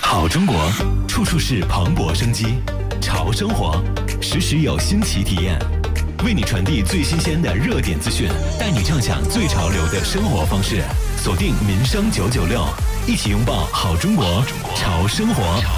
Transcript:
好中国，处处是蓬勃生机；潮生活，时时有新奇体验。为你传递最新鲜的热点资讯，带你畅享最潮流的生活方式。锁定民生996，一起拥抱好中国，潮生活。